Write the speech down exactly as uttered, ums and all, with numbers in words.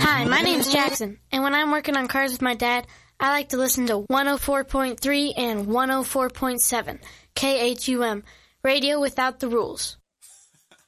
Hi, my name's Jackson, and when I'm working on cars with my dad, I like to listen to one oh four point three and one oh four point seven, K H U M, Radio Without the Rules.